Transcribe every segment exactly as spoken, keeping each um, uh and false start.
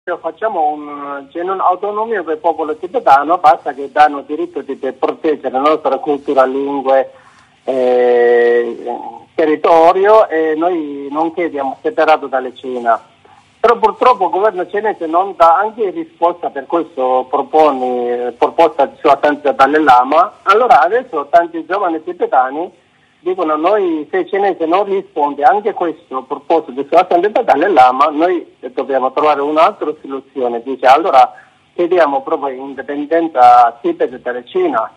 facciamo un, c'è un'autonomia per il popolo tibetano, basta che danno diritto di proteggere la nostra cultura, lingue, eh, territorio, e noi non chiediamo separato dalle Cina. Però purtroppo il governo cinese non dà anche risposta, per questo propone proposta sulla stanza Dalai Lama. Allora adesso tanti giovani tibetani dicono: noi, se il cinese non risponde anche a questo proposito sulla stanza Dalai Lama, noi dobbiamo trovare un'altra soluzione. Dice: allora chiediamo proprio indipendenza a Tibet dalla Cina.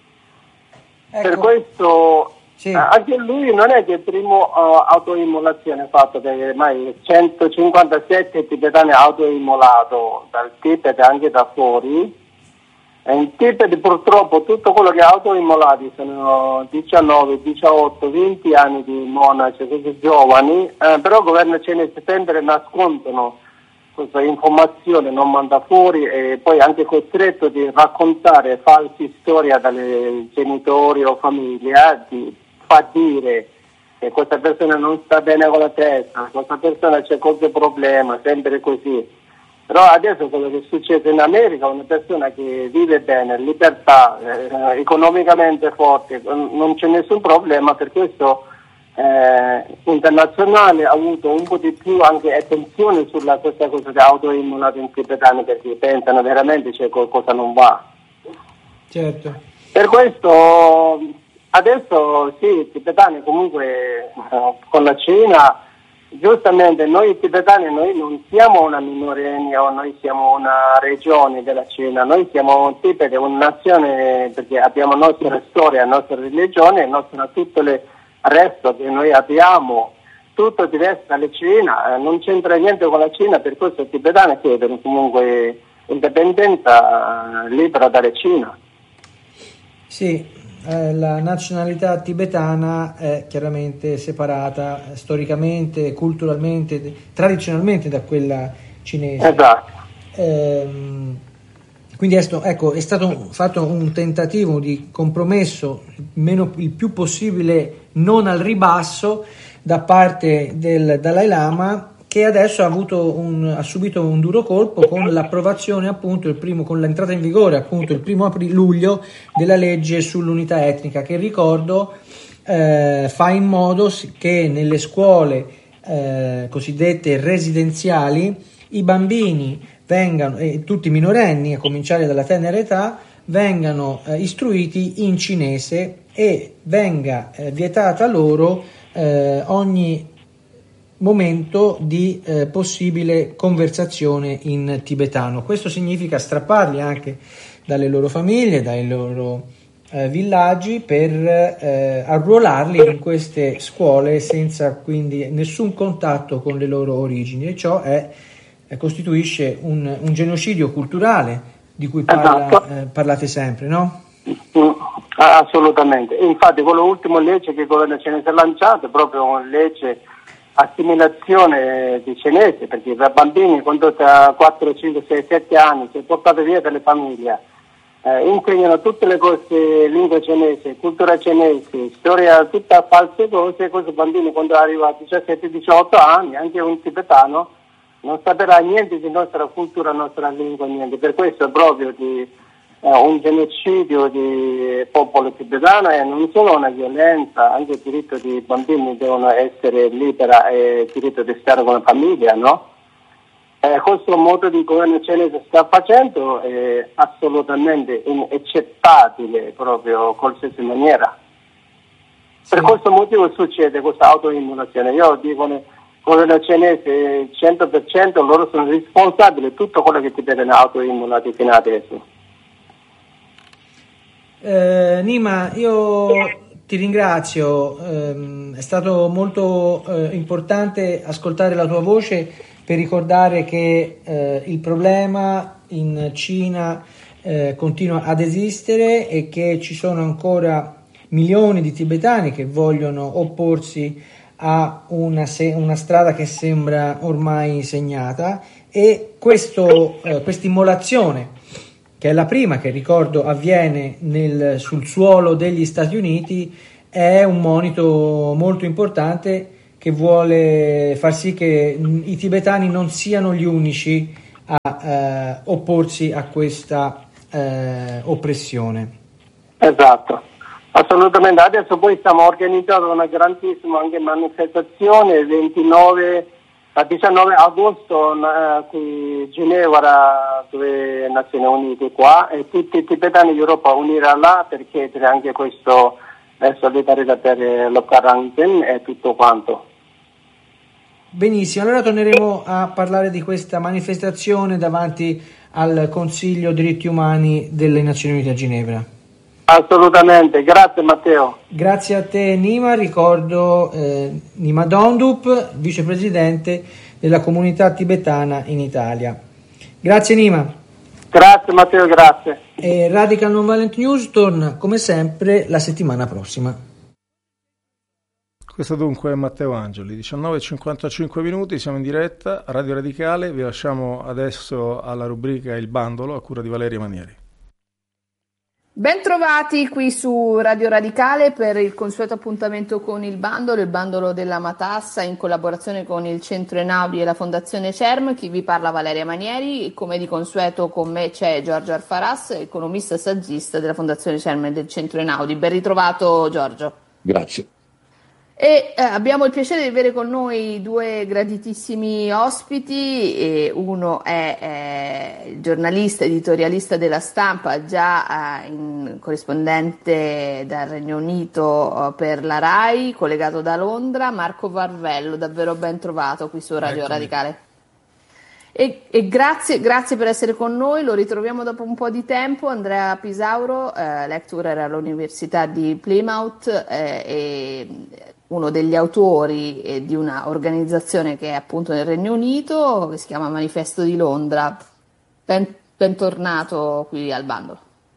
Ecco. Per questo sì. eh, anche lui non è che il primo uh, autoimmolazione fatto, perché mai centocinquantasette tibetani autoimmolato dal Tibet e anche da fuori. E in Tibet purtroppo tutto quello che è autoimmolati sono diciannove, diciotto, venti anni di monaci, così giovani, eh, però il governo cinese sempre nascondono questa informazione, non manda fuori, e poi anche costretto di raccontare false storie dalle genitori o famiglia, di fa dire che questa persona non sta bene con la testa, questa persona c'è qualche problema, sempre così. Però adesso quello che è successo in America, una persona che vive bene, libertà, eh, economicamente forte, non c'è nessun problema, per questo eh, internazionale ha avuto un po' di più anche attenzione sulla questa cosa di autoimmolato in tibetano, perché pensano veramente c'è qualcosa non va. Certo. Per questo adesso sì, i tibetani comunque eh, con la Cina, giustamente noi tibetani noi non siamo una minoranza o noi siamo una regione della Cina, noi siamo un Tibet, una nazione, perché abbiamo la nostra storia, la nostra religione, il nostro, tutto il resto che noi abbiamo, tutto diverso dalla Cina, non c'entra niente con la Cina, per questo i tibetani chiedono comunque indipendenza libera dalla Cina. Sì. Eh, la nazionalità tibetana è chiaramente separata storicamente, culturalmente, tradizionalmente da quella cinese. Esatto. Ehm, quindi ecco, è stato fatto un tentativo di compromesso, meno, il più possibile non al ribasso, da parte del Dalai Lama, che adesso ha, avuto un, ha subito un duro colpo con l'approvazione, appunto, il primo, con l'entrata in vigore appunto il primo luglio della legge sull'unità etnica, che ricordo eh, fa in modo che nelle scuole eh, cosiddette residenziali i bambini vengano, e tutti i minorenni a cominciare dalla tenera età, vengano eh, istruiti in cinese e venga eh, vietata loro eh, ogni momento di eh, possibile conversazione in tibetano. Questo significa strapparli anche dalle loro famiglie, dai loro eh, villaggi, per eh, arruolarli in queste scuole senza quindi nessun contatto con le loro origini, e ciò è, eh, costituisce un, un genocidio culturale di cui parla, esatto. eh, parlate sempre, no? Mm, assolutamente. Infatti quello ultimo legge che il governo cinese ha lanciato è proprio una legge assimilazione di cinese, perché per bambini quando ha quattro, cinque, sei, sette anni si è portato via dalle famiglie, eh, insegnano tutte le cose, lingua cinese, cultura cinese, storia, tutte false cose. Questi bambini quando arriva a diciassette diciotto anni, anche un tibetano, non saprà niente di nostra cultura, nostra lingua, niente. Per questo è proprio di Uh, un genocidio di popolo tibetano, e non solo una violenza, anche il diritto dei bambini devono essere libera e il diritto di stare con la famiglia, no? Eh, questo modo di governo cinese sta facendo è assolutamente inaccettabile, proprio qualsiasi maniera. Sì. Per questo motivo succede questa autoimmolazione. Io dico che il governo cinese cento per cento loro sono responsabili di tutto quello che ti vedono autoimmolati fino adesso. Eh, Nima, io ti ringrazio, eh, è stato molto eh, importante ascoltare la tua voce per ricordare che eh, il problema in Cina eh, continua ad esistere e che ci sono ancora milioni di tibetani che vogliono opporsi a una, se- una strada che sembra ormai segnata, e questo, eh, questa immolazione, che è la prima che, ricordo, avviene nel, sul suolo degli Stati Uniti, è un monito molto importante che vuole far sì che i tibetani non siano gli unici a eh, opporsi a questa eh, oppressione. Esatto, assolutamente. Adesso poi stiamo organizzando una grandissima anche manifestazione il ventinove a diciannove agosto eh, qui a Ginevra, dove Nazioni Unite qua, e tutti i tibetani d'Europa unirà là per chiedere anche questo eh, solidarietà per eh, lo quarantena e tutto quanto. Benissimo, allora torneremo a parlare di questa manifestazione davanti al Consiglio diritti umani delle Nazioni Unite a Ginevra. Assolutamente, grazie Matteo. Grazie a te Nima, ricordo eh, Nima Dondup, vicepresidente della comunità tibetana in Italia. Grazie Nima. Grazie Matteo, grazie. E Radical Nonviolent News torna come sempre la settimana prossima. Questo dunque è Matteo Angeli, diciannove e cinquantacinque minuti, siamo in diretta a Radio Radicale, vi lasciamo adesso alla rubrica Il Bandolo a cura di Valeria Manieri. Bentrovati qui su Radio Radicale per il consueto appuntamento con il bandolo, il bandolo della matassa in collaborazione con il Centro Einaudi e la Fondazione CERM. Chi vi parla Valeria Manieri, come di consueto con me c'è Giorgio Alfaras, economista e saggista della Fondazione CERM e del Centro Einaudi. Ben ritrovato Giorgio. Grazie. E eh, abbiamo il piacere di avere con noi due graditissimi ospiti, e uno è eh, il giornalista editorialista della Stampa, già eh, in corrispondente dal Regno Unito eh, per la RAI, collegato da Londra, Marco Varvello. Davvero ben trovato qui su Radio Eccomi. Radicale. E, e grazie, grazie per essere con noi, lo ritroviamo dopo un po' di tempo. Andrea Pisauro, eh, lecturer all'Università di Plymouth, eh, e uno degli autori eh, di una organizzazione che è appunto nel Regno Unito, che si chiama Manifesto di Londra. Ben, bentornato qui al bandolo.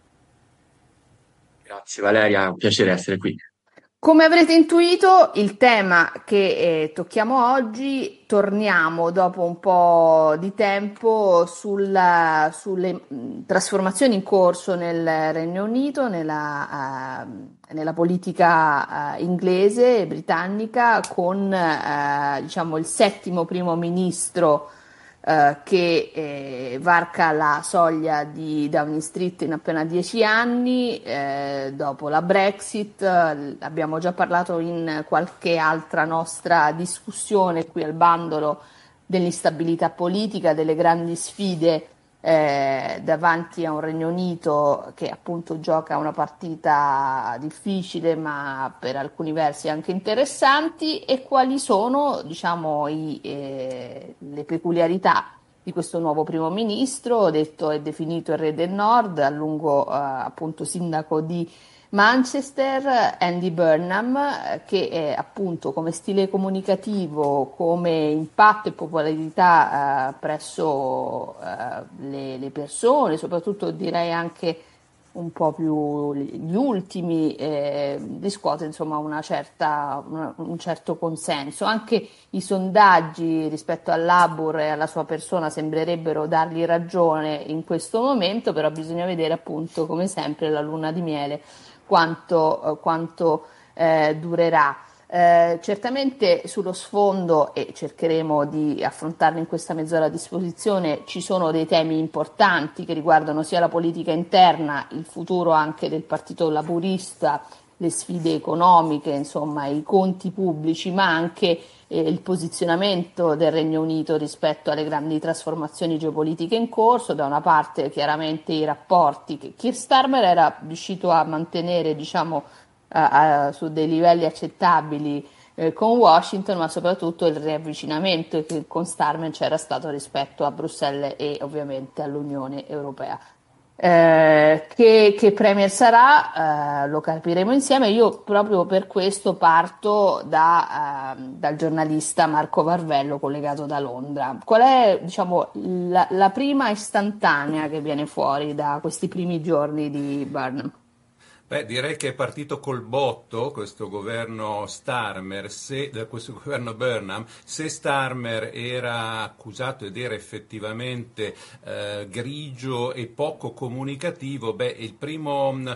Grazie Valeria, è un piacere essere qui. Come avrete intuito, il tema che eh, tocchiamo oggi, torniamo dopo un po' di tempo sulla, sulle mh, trasformazioni in corso nel Regno Unito, nella, uh, nella politica uh, inglese e britannica, con uh, diciamo il settimo primo ministro Uh, che eh, varca la soglia di Downing Street in appena dieci anni, eh, dopo la Brexit. Eh, abbiamo già parlato in qualche altra nostra discussione qui al bandolo dell'instabilità politica, delle grandi sfide eh, davanti a un Regno Unito che appunto gioca una partita difficile ma per alcuni versi anche interessanti, e quali sono diciamo i, eh, le peculiarità di questo nuovo primo ministro, detto e definito il re del nord, a lungo eh, appunto sindaco di Manchester, Andy Burnham, che è appunto come stile comunicativo, come impatto e popolarità eh, presso eh, le, le persone, soprattutto direi anche un po' più gli ultimi, eh, riscuote insomma una certa, una, un certo consenso. Anche i sondaggi rispetto al Labour e alla sua persona sembrerebbero dargli ragione in questo momento, però bisogna vedere appunto come sempre la luna di miele quanto, eh, quanto eh, durerà. Eh, certamente sullo sfondo, e cercheremo di affrontarlo in questa mezz'ora a disposizione, ci sono dei temi importanti che riguardano sia la politica interna, il futuro anche del Partito Laburista, le sfide economiche, insomma i conti pubblici, ma anche eh, il posizionamento del Regno Unito rispetto alle grandi trasformazioni geopolitiche in corso. Da una parte chiaramente i rapporti che Keir Starmer era riuscito a mantenere, diciamo, a, a, su dei livelli accettabili eh, con Washington, ma soprattutto il riavvicinamento che con Starmer c'era stato rispetto a Bruxelles e ovviamente all'Unione Europea. Eh, che, che premier sarà, eh, lo capiremo insieme. Io proprio per questo parto da, eh, dal giornalista Marco Varvello, collegato da Londra. Qual è, diciamo, la, la prima istantanea che viene fuori da questi primi giorni di Burnham? Beh, direi che è partito col botto questo governo Starmer, se, da questo governo Burnham. Se Starmer era accusato ed era effettivamente eh, grigio e poco comunicativo, beh, il primo,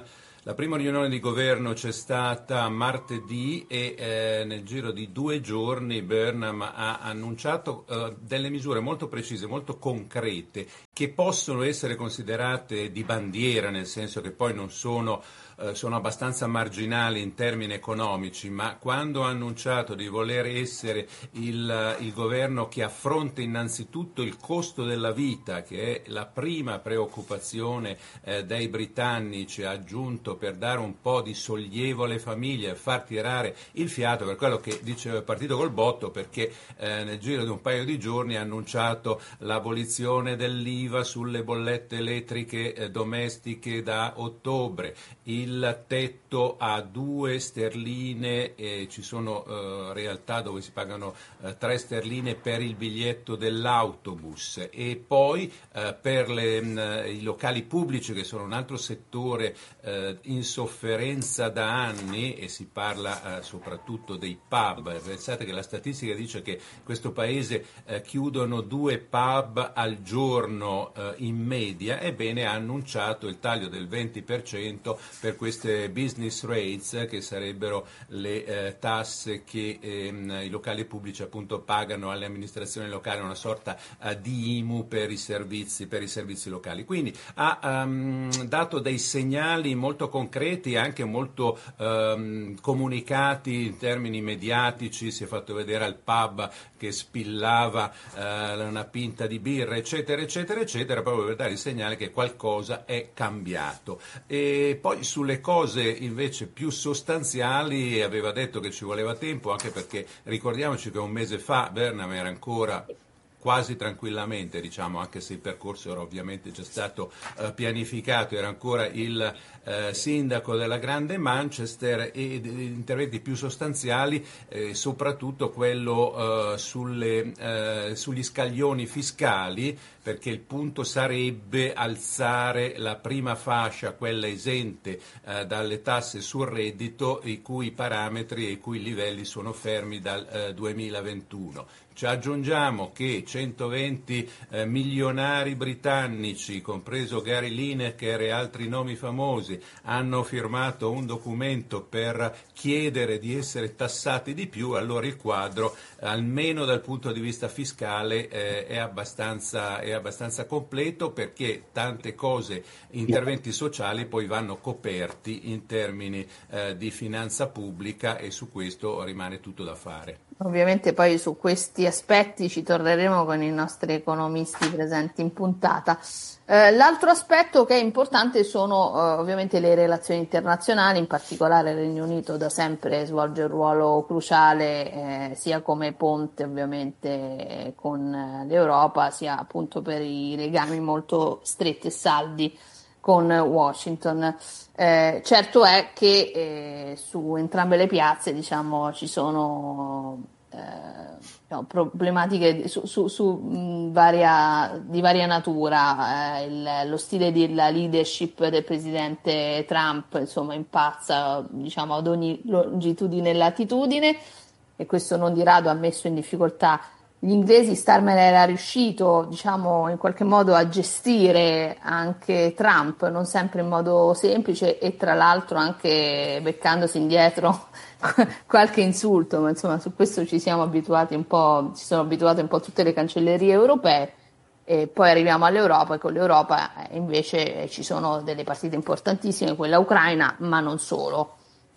La prima riunione di governo c'è stata martedì e eh, nel giro di due giorni Burnham ha annunciato eh, delle misure molto precise, molto concrete, che possono essere considerate di bandiera, nel senso che poi non sono, eh, sono abbastanza marginali in termini economici, ma quando ha annunciato di voler essere il, il governo che affronta innanzitutto il costo della vita, che è la prima preoccupazione eh, dei britannici, ha aggiunto per dare un po' di sollievo alle famiglie e far tirare il fiato, per quello che diceva il partito col botto, perché eh, nel giro di un paio di giorni ha annunciato l'abolizione dell'I V A sulle bollette elettriche eh, domestiche da ottobre, il tetto a due sterline, e ci sono eh, realtà dove si pagano eh, tre sterline per il biglietto dell'autobus, e poi eh, per le, mh, i locali pubblici, che sono un altro settore eh, in sofferenza da anni, e si parla eh, soprattutto dei pub. Pensate che la statistica dice che in questo paese eh, chiudono due pub al giorno eh, in media. Ebbene, ha annunciato il taglio del venti per cento per queste business rates, che sarebbero le eh, tasse che ehm, i locali pubblici appunto pagano alle amministrazioni locali, una sorta eh, di I M U per i servizi, per i servizi locali. Quindi ha um, dato dei segnali molto concreti, anche molto um, comunicati in termini mediatici. Si è fatto vedere al pub che spillava uh, una pinta di birra, eccetera, eccetera, eccetera, proprio per dare il segnale che qualcosa è cambiato. E poi sulle cose invece più sostanziali aveva detto che ci voleva tempo, anche perché ricordiamoci che un mese fa Burnham era ancora quasi tranquillamente, diciamo, anche se il percorso era ovviamente già stato eh, pianificato, era ancora il eh, sindaco della grande Manchester, e di interventi più sostanziali, eh, soprattutto quello eh, sulle, eh, sugli scaglioni fiscali, perché il punto sarebbe alzare la prima fascia, quella esente eh, dalle tasse sul reddito, i cui parametri e i cui livelli sono fermi dal eh, duemilaventuno. Ci aggiungiamo che centoventi eh, milionari britannici, compreso Gary Lineker e altri nomi famosi, hanno firmato un documento per chiedere di essere tassati di più. Allora il quadro, almeno dal punto di vista fiscale, eh, è abbastanza, è abbastanza completo, perché tante cose, interventi sociali, poi vanno coperti in termini eh, di finanza pubblica, e su questo rimane tutto da fare. Ovviamente poi su questi aspetti ci torneremo con i nostri economisti presenti in puntata. Eh, l'altro aspetto che è importante sono eh, ovviamente le relazioni internazionali, in particolare il Regno Unito da sempre svolge un ruolo cruciale eh, sia come ponte ovviamente con eh, l'Europa, sia appunto per i legami molto stretti e saldi con Washington. Eh, certo è che eh, su entrambe le piazze, diciamo, ci sono eh, no, problematiche su, su, su mh, varia, di varia natura. Eh, il, lo stile della leadership del presidente Trump, insomma, impazza, diciamo, ad ogni longitudine e latitudine, e questo non di rado ha messo in difficoltà gli inglesi. Starmer era riuscito, diciamo, in qualche modo a gestire anche Trump, non sempre in modo semplice, e tra l'altro anche beccandosi indietro qualche insulto, ma insomma su questo ci siamo abituati un po', ci sono abituate un po' tutte le cancellerie europee. E poi arriviamo all'Europa, e con l'Europa invece ci sono delle partite importantissime, quella ucraina, ma non solo.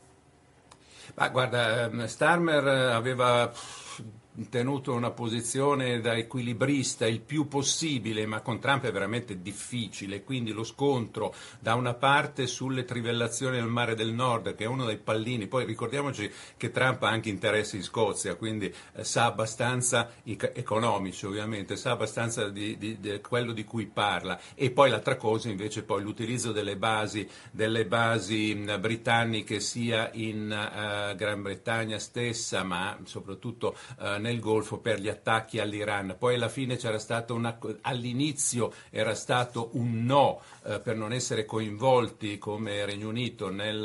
Ma guarda, Starmer aveva tenuto una posizione da equilibrista il più possibile, ma con Trump è veramente difficile, quindi lo scontro da una parte sulle trivellazioni del Mare del Nord, che è uno dei pallini. Poi ricordiamoci che Trump ha anche interessi in Scozia, quindi eh, sa abbastanza, economici ovviamente, sa abbastanza di, di, di quello di cui parla. E poi l'altra cosa invece poi l'utilizzo delle basi, delle basi mh, britanniche sia in uh, Gran Bretagna stessa, ma soprattutto uh, nel Golfo, per gli attacchi all'Iran. Poi alla fine c'era stato una, all'inizio era stato un no eh, per non essere coinvolti come Regno Unito nella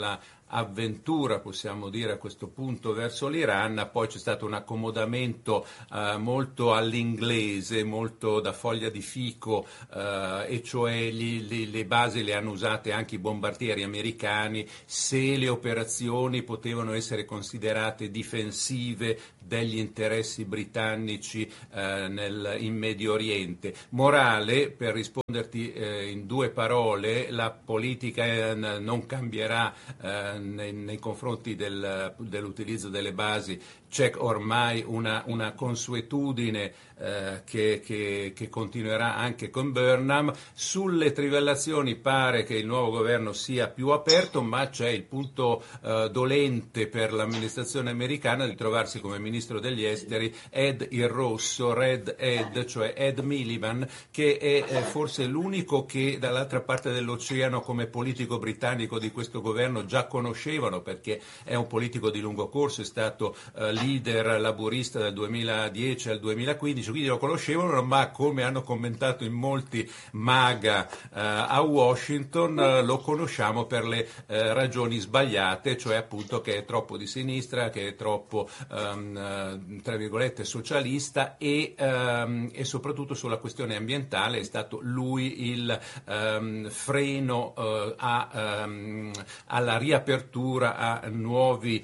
avventura, possiamo dire a questo punto, verso l'Iran. Poi c'è stato un accomodamento eh, molto all'inglese, molto da foglia di fico, eh, e cioè gli, gli, le basi le hanno usate anche i bombardieri americani se le operazioni potevano essere considerate difensive degli interessi britannici eh, nel, in Medio Oriente. Morale, per risponderti eh, in due parole, la politica eh, non cambierà eh, nei, nei confronti del, dell'utilizzo delle basi. C'è ormai una, una consuetudine eh, che, che, che continuerà anche con Burnham. Sulle trivellazioni pare che il nuovo governo sia più aperto, ma c'è il punto eh, dolente per l'amministrazione americana di trovarsi come ministro degli esteri Ed il Rosso, Red Ed, cioè Ed Miliband, che è eh, forse l'unico che dall'altra parte dell'oceano come politico britannico di questo governo già conoscevano, perché è un politico di lungo corso, è stato eh, leader laburista dal duemiladieci al duemilaquindici, quindi lo conoscevano, ma come hanno commentato in molti MAGA eh, a Washington, eh, lo conosciamo per le eh, ragioni sbagliate, cioè appunto che è troppo di sinistra, che è troppo ehm, tra virgolette socialista e, ehm, e soprattutto sulla questione ambientale è stato lui il ehm, freno eh, a, ehm, alla riapertura a nuovi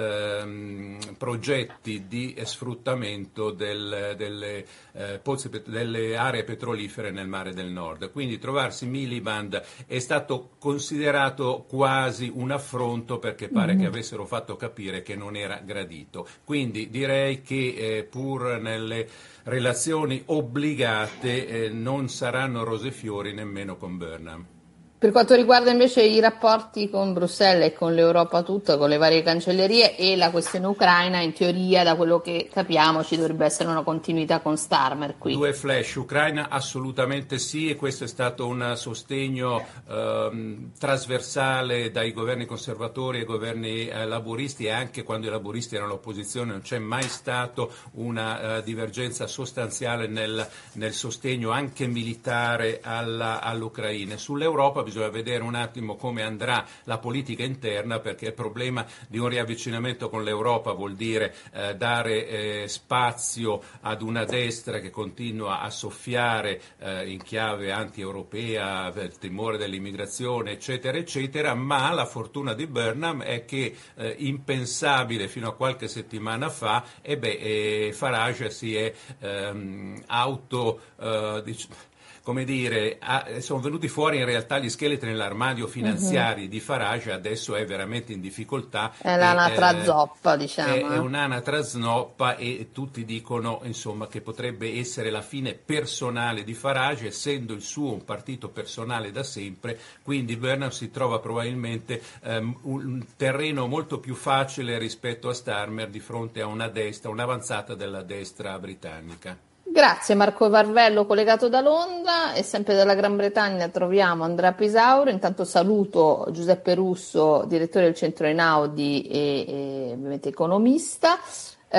ehm, progetti di sfruttamento del, delle, eh, pozze, delle aree petrolifere nel Mare del Nord. Quindi trovarsi Miliband è stato considerato quasi un affronto, perché pare mm. che avessero fatto capire che non era gradito. Quindi direi che eh, pur nelle relazioni obbligate eh, non saranno rose e fiori nemmeno con Burnham. Per quanto riguarda invece i rapporti con Bruxelles e con l'Europa tutta, con le varie cancellerie e la questione ucraina, in teoria, da quello che capiamo, ci dovrebbe essere una continuità con Starmer qui. Due flash, Ucraina assolutamente sì, e questo è stato un sostegno ehm, trasversale dai governi conservatori ai governi eh, laburisti, e anche quando i laburisti erano all'opposizione non c'è mai stato una uh, divergenza sostanziale nel, nel sostegno anche militare alla, all'Ucraina. Sull'Europa bisogna vedere un attimo come andrà la politica interna, perché il problema di un riavvicinamento con l'Europa vuol dire eh, dare eh, spazio ad una destra che continua a soffiare eh, in chiave anti-europea, il timore dell'immigrazione, eccetera, eccetera, ma la fortuna di Burnham è che eh, impensabile fino a qualche settimana fa, e beh, eh, Farage si è ehm, auto... Eh, dic- come dire, ah, sono venuti fuori in realtà gli scheletri nell'armadio finanziari mm-hmm. di Farage, adesso è veramente in difficoltà. È l'anatra eh, zoppa, diciamo. È, è un'anatra znoppa, e tutti dicono insomma che potrebbe essere la fine personale di Farage, essendo il suo un partito personale da sempre, quindi Burnham si trova probabilmente um, un terreno molto più facile rispetto a Starmer di fronte a una destra, un'avanzata della destra britannica. Grazie Marco Varvello, collegato da Londra, e sempre dalla Gran Bretagna troviamo Andrea Pisauro. Intanto saluto Giuseppe Russo, direttore del Centro Einaudi e, e ovviamente economista. Eh,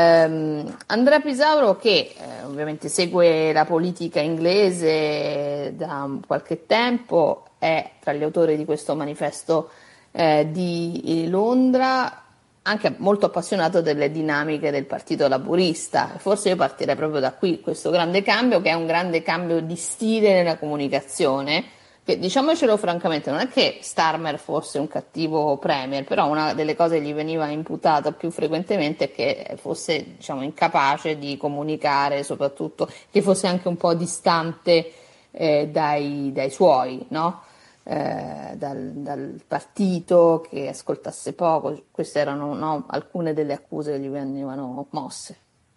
Andrea Pisauro che eh, ovviamente segue la politica inglese da qualche tempo, è tra gli autori di questo manifesto eh, di Londra, anche molto appassionato delle dinamiche del Partito Laburista. Forse io partirei proprio da qui, questo grande cambio, che è un grande cambio di stile nella comunicazione, che diciamocelo francamente non è che Starmer fosse un cattivo premier, però una delle cose che gli veniva imputata più frequentemente è che fosse, diciamo, incapace di comunicare, soprattutto che fosse anche un po' distante eh, dai, dai suoi, no? Eh, dal, dal partito, che ascoltasse poco. Queste erano, no, alcune delle accuse che gli venivano mosse.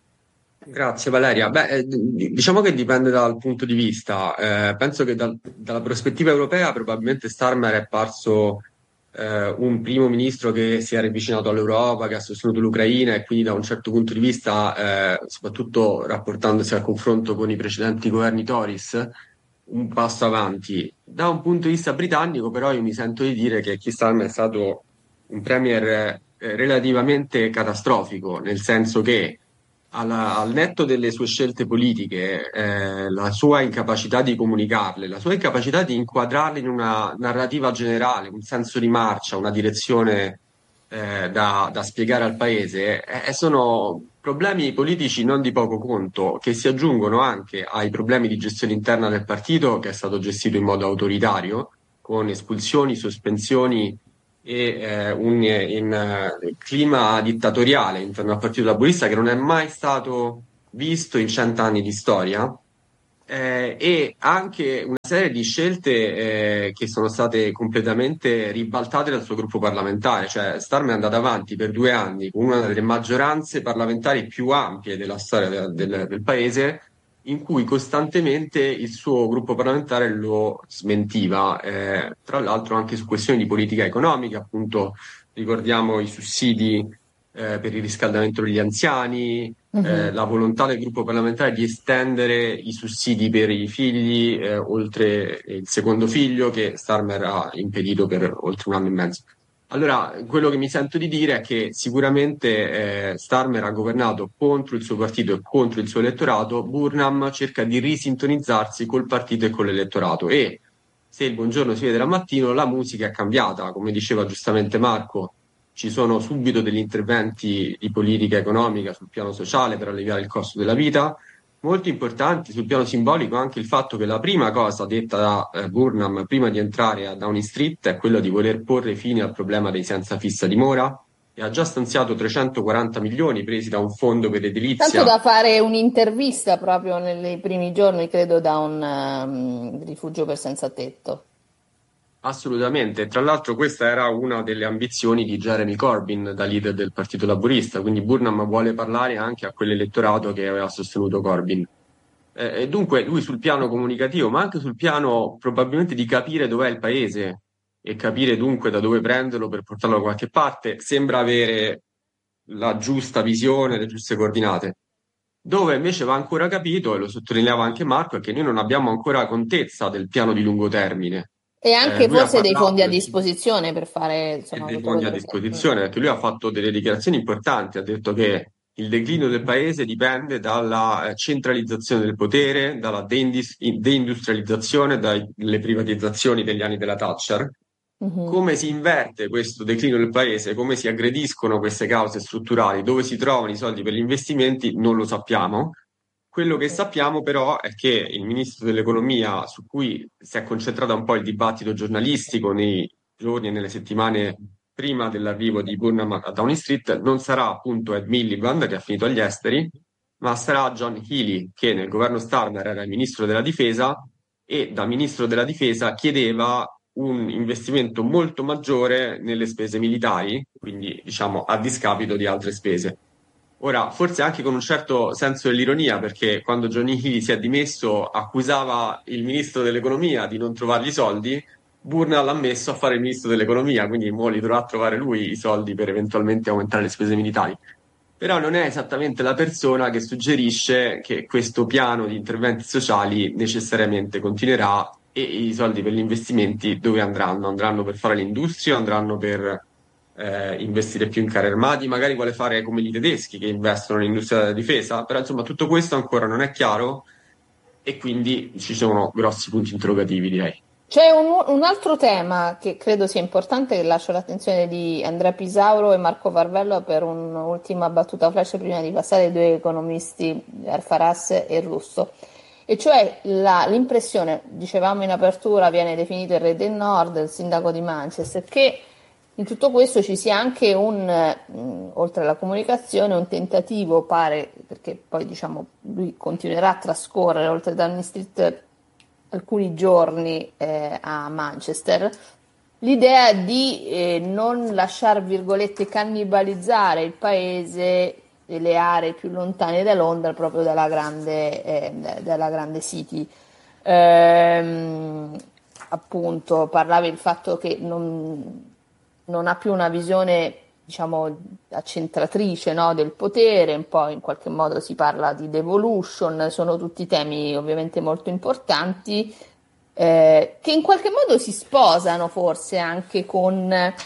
Grazie Valeria. Beh, eh, diciamo che dipende dal punto di vista. Eh, penso che dal- dalla prospettiva europea probabilmente Starmer è parso eh, un primo ministro che si è avvicinato all'Europa, che ha sostenuto l'Ucraina, e quindi da un certo punto di vista, eh, soprattutto rapportandosi al confronto con i precedenti governi Tories, un passo avanti. Da un punto di vista britannico, però, io mi sento di dire che Keir Starmer è stato un premier eh, relativamente catastrofico, nel senso che alla- al netto delle sue scelte politiche, eh, la sua incapacità di comunicarle, la sua incapacità di inquadrarle in una narrativa generale, un senso di marcia, una direzione eh, da, da spiegare al paese, eh, sono problemi politici non di poco conto, che si aggiungono anche ai problemi di gestione interna del partito, che è stato gestito in modo autoritario, con espulsioni, sospensioni e eh, un in, eh, clima dittatoriale interno al Partito Laburista che non è mai stato visto in cent'anni di storia, eh, e anche una serie di scelte eh, che sono state completamente ribaltate dal suo gruppo parlamentare. Cioè Starmer è andato avanti per due anni con una delle maggioranze parlamentari più ampie della storia del, del- del paese, in cui costantemente il suo gruppo parlamentare lo smentiva, eh, tra l'altro anche su questioni di politica economica, appunto ricordiamo i sussidi eh, per il riscaldamento degli anziani, eh, Mhm. la volontà del gruppo parlamentare di estendere i sussidi per i figli, eh, oltre il secondo figlio, che Starmer ha impedito per oltre un anno e mezzo. Allora, quello che mi sento di dire è che sicuramente eh, Starmer ha governato contro il suo partito e contro il suo elettorato. Burnham cerca di risintonizzarsi col partito e con l'elettorato, e se il buongiorno si vede dal mattino, la musica è cambiata. Come diceva giustamente Marco, ci sono subito degli interventi di politica economica sul piano sociale per alleviare il costo della vita. Molto importanti sul piano simbolico anche il fatto che la prima cosa detta da eh, Burnham prima di entrare a Downing Street è quella di voler porre fine al problema dei senza fissa dimora, e ha già stanziato trecentoquaranta milioni presi da un fondo per Tanto l'edilizia. da fare un'intervista proprio nei primi giorni, credo, da un ehm, rifugio per senza tetto. Assolutamente, tra l'altro questa era una delle ambizioni di Jeremy Corbyn da leader del Partito Laburista, quindi Burnham vuole parlare anche a quell'elettorato che aveva sostenuto Corbyn. Eh, e dunque lui sul piano comunicativo, ma anche sul piano probabilmente di capire dov'è il paese e capire dunque da dove prenderlo per portarlo da qualche parte, sembra avere la giusta visione, le giuste coordinate. Dove invece va ancora capito, e lo sottolineava anche Marco, è che noi non abbiamo ancora contezza del piano di lungo termine. E Eh, anche lui ha forse dei fondi parlato a del disposizione per fare, e insomma, dei tutto fondi a quello che... Mm. disposizione, perché lui ha fatto delle dichiarazioni importanti, ha detto che il declino del paese dipende dalla eh, centralizzazione del potere, dalla deindis- deindustrializzazione, dalle privatizzazioni degli anni della Thatcher. Mhm. Come si inverte questo declino del paese, come si aggrediscono queste cause strutturali, dove si trovano i soldi per gli investimenti, non lo sappiamo. Quello che sappiamo però è che il ministro dell'economia, su cui si è concentrato un po' il dibattito giornalistico nei giorni e nelle settimane prima dell'arrivo di Burnham a Downing Street, non sarà appunto Ed Miliband, che ha finito agli esteri, ma sarà John Healey, che nel governo Starmer era il ministro della difesa e da ministro della difesa chiedeva un investimento molto maggiore nelle spese militari, quindi diciamo a discapito di altre spese. Ora, forse anche con un certo senso dell'ironia, perché quando Johnny Healey si è dimesso accusava il ministro dell'economia di non trovargli i soldi, Burnham l'ha messo a fare il ministro dell'economia, quindi mo li dovrà trovare lui i soldi per eventualmente aumentare le spese militari. Però non è esattamente la persona che suggerisce che questo piano di interventi sociali necessariamente continuerà, e i soldi per gli investimenti dove andranno? Andranno per fare l'industria, andranno per eh, investire più in carri armati, magari vuole fare come i tedeschi che investono nell'industria della difesa, però insomma tutto questo ancora non è chiaro e quindi ci sono grossi punti interrogativi, direi. C'è un, un altro tema che credo sia importante, che lascio l'attenzione di Andrea Pisauro e Marco Varvello per un'ultima battuta flash prima di passare ai due economisti, Arfaras e Russo. E cioè la- l'impressione, dicevamo in apertura, viene definito il re del nord, il sindaco di Manchester, che in tutto questo ci sia anche un, mh, oltre alla comunicazione, un tentativo, pare, perché poi diciamo lui continuerà a trascorrere oltre Downing Street alcuni giorni eh, a Manchester, l'idea di eh, non lasciar, virgolette, cannibalizzare il paese e le aree più lontane da Londra, proprio dalla grande, eh, dalla grande city. Ehm, appunto, parlavi del fatto che non, non ha più una visione, diciamo, accentratrice, no, del potere, un po' in qualche modo si parla di devolution, sono tutti temi ovviamente molto importanti, eh, che in qualche modo si sposano forse anche con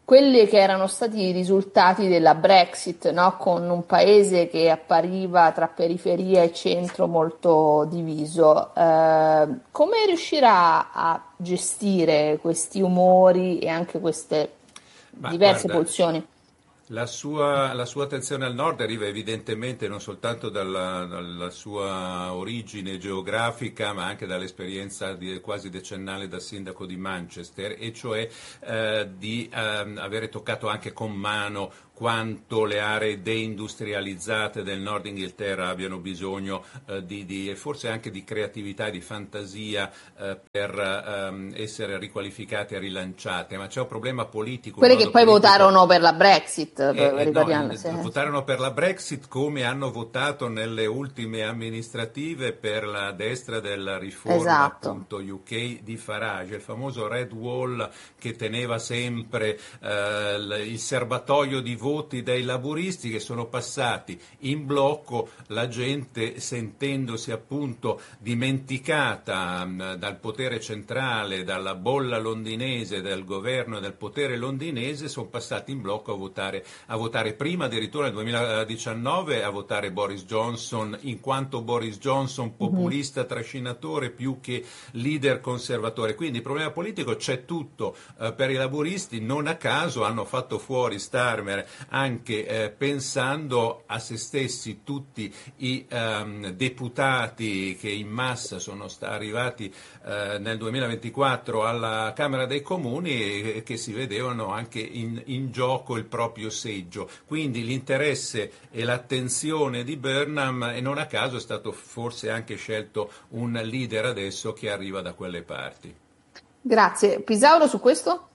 quelli che erano stati i risultati della Brexit, no? Con un paese che appariva tra periferia e centro molto diviso. Eh, come riuscirà a gestire questi umori e anche queste Ma diverse guarda, pulsioni? La sua, la sua attenzione al nord arriva evidentemente non soltanto dalla, dalla sua origine geografica, ma anche dall'esperienza di, quasi decennale da sindaco di Manchester, e cioè eh, di eh, avere toccato anche con mano quanto le aree deindustrializzate del nord Inghilterra abbiano bisogno eh, di, di, e forse anche di creatività e di fantasia eh, per ehm, essere riqualificate e rilanciate. Ma c'è un problema politico. Quelli un che nodo poi politico. votarono per la Brexit, Eh, eh, ricordiamo. no, Sì. votarono per la Brexit come hanno votato nelle ultime amministrative per la destra della riforma, Esatto. appunto U K di Farage, il famoso Red Wall che teneva sempre eh, il serbatoio di voti dei laburisti, che sono passati in blocco, la gente sentendosi appunto dimenticata mh, dal potere centrale, dalla bolla londinese, del governo e del potere londinese, sono passati in blocco a votare a votare prima addirittura nel duemiladiciannove a votare Boris Johnson, in quanto Boris Johnson populista mm-hmm. trascinatore più che leader conservatore. Quindi il problema politico c'è tutto eh, per i laburisti. Non a caso hanno fatto fuori Starmer anche eh, pensando a se stessi tutti i ehm, deputati che in massa sono sta- arrivati eh, nel duemilaventiquattro alla Camera dei Comuni e, e che si vedevano anche in, in gioco il proprio seggio. Quindi l'interesse e l'attenzione di Burnham, e non a caso è stato forse anche scelto un leader adesso che arriva da quelle parti. Grazie. Pisauro su questo?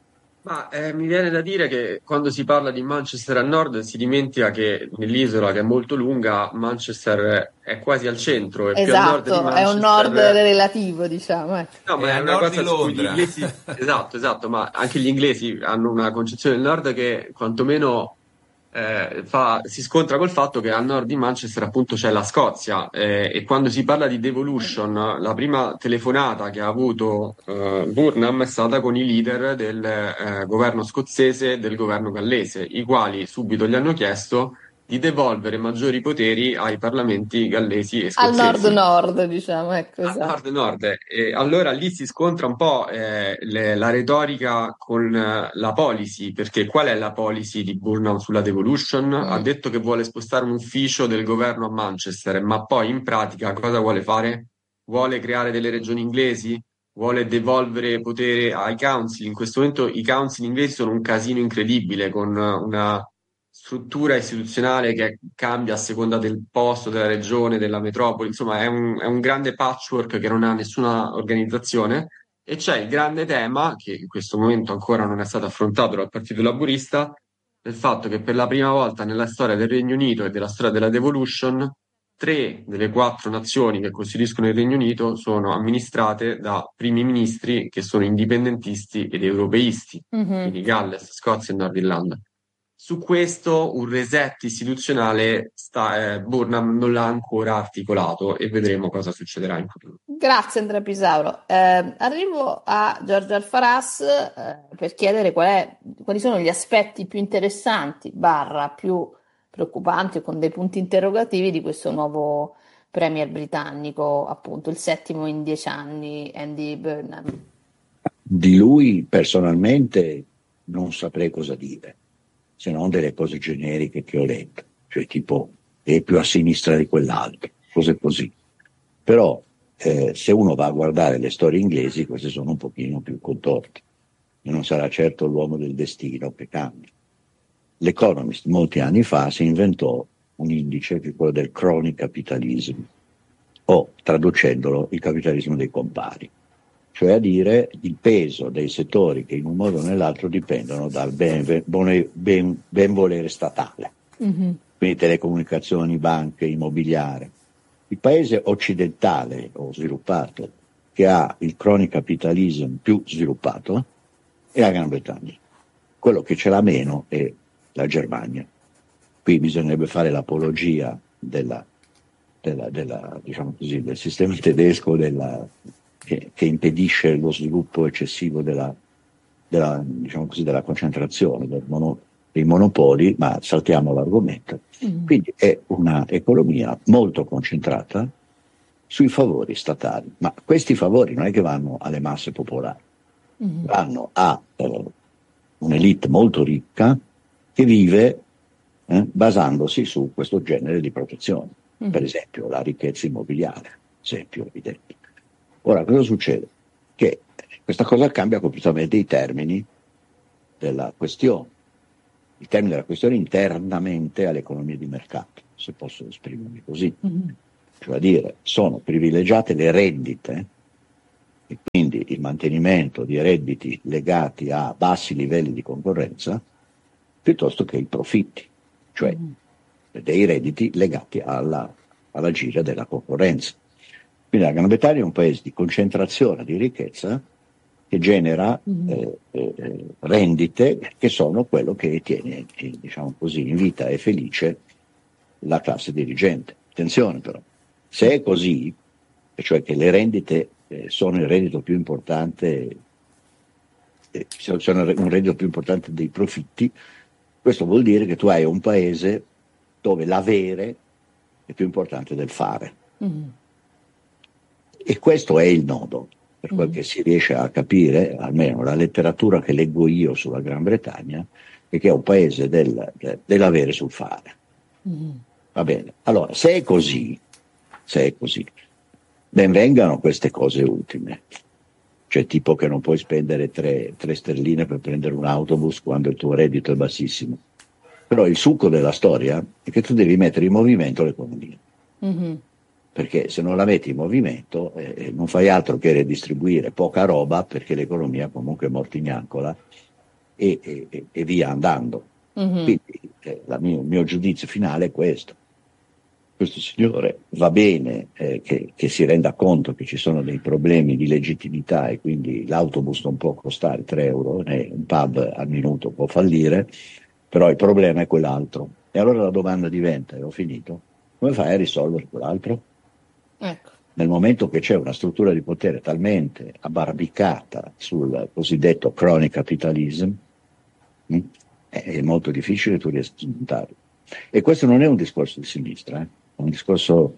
Ma eh, mi viene da dire che quando si parla di Manchester al nord si dimentica che nell'isola, che è molto lunga, Manchester è quasi al centro e più a nord di Esatto, è un Manchester... nord relativo, diciamo. eh. No, ma È è a una nord cosa di su cui gli Londra. inglesi... Esatto, esatto, ma anche gli inglesi hanno una concezione del nord che quantomeno eh, fa, si scontra col fatto che al nord di Manchester appunto c'è la Scozia eh, e quando si parla di devolution, la prima telefonata che ha avuto eh, Burnham è stata con i leader del eh, governo scozzese e del governo gallese, i quali subito gli hanno chiesto di devolvere maggiori poteri ai parlamenti gallesi e Al scozzesi. nord-nord, diciamo, ecco, Al esatto. nord-nord, e allora lì si scontra un po' eh, le- la retorica con eh, la policy, perché qual è la policy di Burnham sulla devolution? Ha Mm. detto che vuole spostare un ufficio del governo a Manchester, ma poi in pratica cosa vuole fare? Vuole creare delle regioni inglesi? Vuole devolvere potere ai council? In questo momento i council inglesi sono un casino incredibile, con una struttura istituzionale che cambia a seconda del posto, della regione, della metropoli, insomma è un, è un grande patchwork che non ha nessuna organizzazione e c'è il grande tema, che in questo momento ancora non è stato affrontato dal Partito Laburista, del fatto che per la prima volta nella storia del Regno Unito e della storia della devolution, tre delle quattro nazioni che costituiscono il Regno Unito sono amministrate da primi ministri che sono indipendentisti ed europeisti, Mhm. quindi Galles, Scozia e Nord Irlanda. Su questo un reset istituzionale sta, eh, Burnham non l'ha ancora articolato e vedremo cosa succederà in futuro. Grazie Andrea Pisauro. Eh, arrivo a Giorgio Alfaras eh, per chiedere qual è, quali sono gli aspetti più interessanti, barra più preoccupanti o con dei punti interrogativi di questo nuovo premier britannico, appunto il settimo in dieci anni, Andy Burnham. Di lui personalmente non saprei cosa dire, se non delle cose generiche che ho letto, cioè tipo è più a sinistra di quell'altro, cose così. Però eh, se uno va a guardare le storie inglesi, queste sono un pochino più contorte. E non sarà certo l'uomo del destino che cambia. L'Economist molti anni fa si inventò un indice che è quello del crony capitalism, o traducendolo il capitalismo dei compari, cioè a dire il peso dei settori che in un modo o nell'altro dipendono dal ben, ben, ben, ben volere statale, mm-hmm. quindi telecomunicazioni, banche, immobiliare. Il paese occidentale o sviluppato che ha il crony capitalism più sviluppato è la Gran Bretagna, quello che ce l'ha meno è la Germania. Qui bisognerebbe fare l'apologia della, della, della, diciamo così, del sistema tedesco della, che, che impedisce lo sviluppo eccessivo della, della, diciamo così, della concentrazione, del mono, dei monopoli, ma saltiamo l'argomento. Mm. Quindi è una economia molto concentrata sui favori statali, ma questi favori non è che vanno alle masse popolari, mm. vanno a eh, un'elite molto ricca che vive eh, basandosi su questo genere di protezione, mm. per esempio la ricchezza immobiliare, esempio evidente. Ora cosa succede? Che questa cosa cambia completamente i termini della questione, i termini della questione internamente all'economia di mercato, se posso esprimermi così. Mm-hmm. Cioè a dire, sono privilegiate le rendite e quindi il mantenimento di redditi legati a bassi livelli di concorrenza piuttosto che i profitti, cioè mm-hmm. dei redditi legati alla, alla gira della concorrenza. Quindi la Gran Bretagna è un paese di concentrazione di ricchezza che genera mm-hmm. eh, eh, rendite che sono quello che tiene, diciamo così, in vita e felice la classe dirigente. Attenzione però, se è così, cioè che le rendite eh, sono il reddito più importante, eh, sono un reddito più importante dei profitti, questo vuol dire che tu hai un paese dove l'avere è più importante del fare. Mm-hmm. E questo è il nodo, per quel mm. che si riesce a capire, almeno la letteratura che leggo io sulla Gran Bretagna, è che è un paese del, de, dell'avere sul fare. Mm. Va bene, allora se è così, se è così, ben vengano queste cose ultime, cioè tipo che non puoi spendere tre, tre sterline per prendere un autobus quando il tuo reddito è bassissimo, però il succo della storia è che tu devi mettere in movimento l'economia. Mm-hmm. Perché se non la metti in movimento eh, non fai altro che redistribuire poca roba, perché l'economia comunque è mortignancola e, e, e via andando. Mm-hmm. Quindi eh, la mio, il mio giudizio finale è questo. Questo signore va bene eh, che, che si renda conto che ci sono dei problemi di legittimità e quindi l'autobus non può costare tre euro, né un pub al minuto può fallire, però il problema è quell'altro. E allora la domanda diventa, e ho finito, come fai a risolvere quell'altro? Ecco. Nel momento che c'è una struttura di potere talmente abbarbicata sul cosiddetto crony capitalism, mh, è molto difficile tu riesci a smontarlo. E questo non è un discorso di sinistra, eh? È un discorso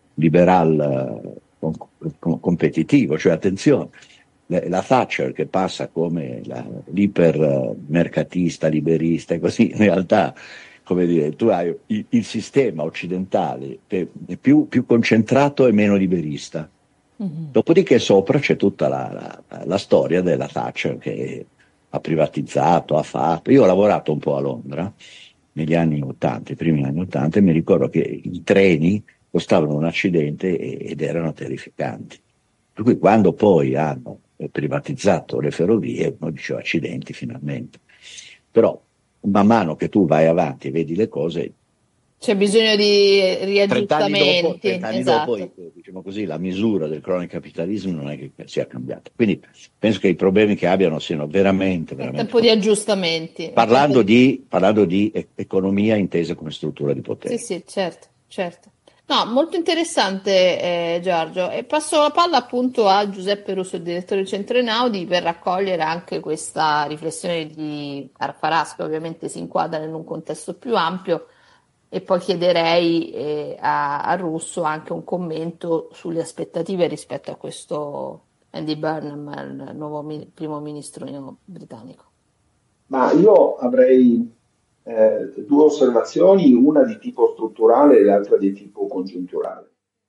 liberal uh, com- competitivo, cioè attenzione, la Thatcher che passa come la, l'ipermercatista, liberista e così, in realtà come dire, tu hai il, il sistema occidentale è più, più concentrato e meno liberista. Mm-hmm. Dopodiché sopra c'è tutta la, la, la storia della Thatcher che ha privatizzato, ha fatto. Io ho lavorato un po' a Londra negli anni ottanta, i primi anni ottanta, e mi ricordo che i treni costavano un accidente ed erano terrificanti. Per cui quando poi hanno privatizzato le ferrovie, uno diceva accidenti finalmente. Però man mano che tu vai avanti e vedi le cose, c'è bisogno di riaggiustamenti. trenta anni esatto. dopo, diciamo così, la misura del crony capitalismo non è che sia cambiata. Quindi penso che i problemi che abbiano siano veramente, veramente. È tempo di aggiustamenti. Parlando di, parlando di economia intesa come struttura di potere. Sì, sì, certo, certo. No, molto interessante eh, Giorgio. E passo la palla appunto a Giuseppe Russo, il direttore del Centro Einaudi, per raccogliere anche questa riflessione di Arfarasco, che ovviamente si inquadra in un contesto più ampio, e poi chiederei eh, a, a Russo anche un commento sulle aspettative rispetto a questo Andy Burnham, il nuovo mi- primo ministro britannico. Ma io avrei Eh, due osservazioni, una di tipo strutturale e l'altra di tipo congiunturale.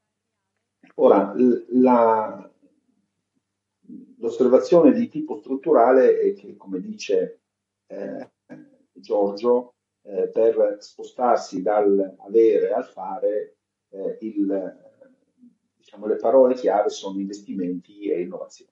Ora, l- la, l'osservazione di tipo strutturale è che, come dice eh, Giorgio, eh, per spostarsi dall'avere al fare, eh, il, diciamo, le parole chiave sono investimenti e innovazione.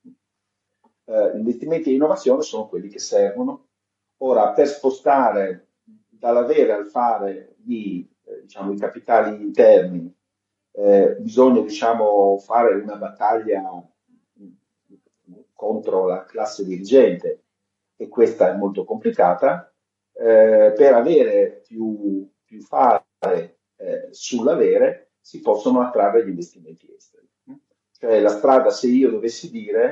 Eh, investimenti e innovazione sono quelli che servono. Ora, per spostare dall'avere al fare di, eh, diciamo, i capitali interni, eh, bisogna, diciamo, fare una battaglia contro la classe dirigente, e questa è molto complicata. Eh, per avere più, più fare eh, sull'avere si possono attrarre gli investimenti esteri. Cioè la strada, se io dovessi dire,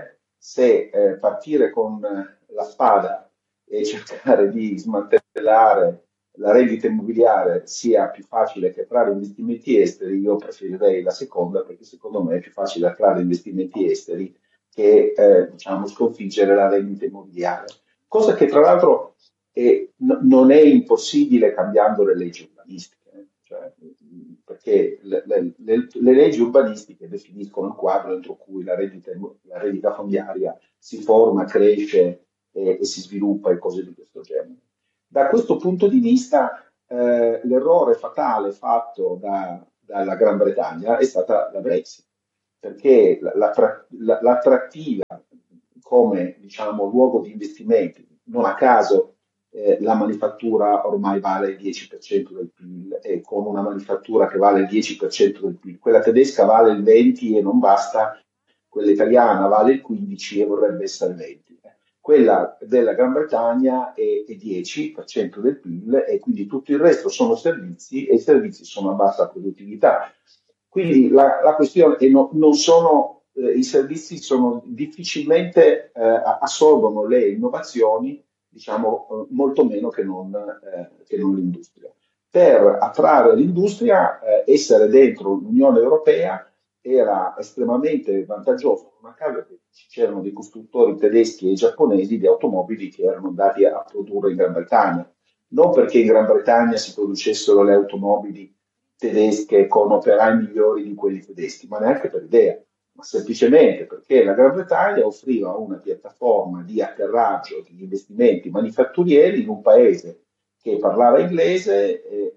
se eh, partire con la spada e cercare di smantellare la rendita immobiliare sia più facile che attrarre investimenti esteri, io preferirei la seconda, perché secondo me è più facile attrarre investimenti esteri che eh, diciamo, sconfiggere la rendita immobiliare. Cosa che tra l'altro eh, n- non è impossibile cambiando le leggi urbanistiche, eh. Cioè, perché le, le- le- le leggi urbanistiche definiscono il quadro entro cui la rendita, la rendita fondiaria si forma, cresce e, e si sviluppa e cose di questo genere. Da questo punto di vista, eh, l'errore fatale fatto da- dalla Gran Bretagna è stata la Brexit, perché la- la- la- l'attrattiva come diciamo, luogo di investimenti, non a caso eh, la manifattura ormai vale il dieci per cento del P I L e con una manifattura che vale il dieci per cento del P I L, quella tedesca vale il venti per cento e non basta, quella italiana vale il quindici per cento e vorrebbe essere il venti per cento. Quella della Gran Bretagna è il dieci per cento del P I L e quindi tutto il resto sono servizi e i servizi sono a bassa produttività. Quindi la, la questione è no, non sono, eh, i servizi sono difficilmente eh, assorbono le innovazioni, diciamo eh, molto meno che non, eh, che non l'industria. Per attrarre l'industria, eh, essere dentro l'Unione Europea era estremamente vantaggioso, non a caso che c'erano dei costruttori tedeschi e giapponesi di automobili che erano andati a produrre in Gran Bretagna, non perché in Gran Bretagna si producessero le automobili tedesche con operai migliori di quelli tedeschi, ma neanche per idea, ma semplicemente perché la Gran Bretagna offriva una piattaforma di atterraggio di investimenti manifatturieri in un paese che parlava inglese e,